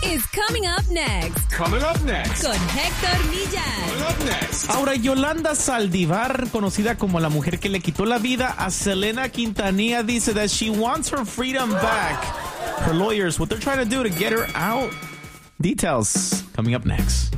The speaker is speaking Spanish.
is coming up next. Coming up next. Con Héctor Millan. Coming up next. Ahora, Yolanda Saldívar, conocida como la mujer que le quitó la vida a Selena Quintanilla, dice that she wants her freedom back. Her lawyers, what they're trying to do to get her out. Details coming up next.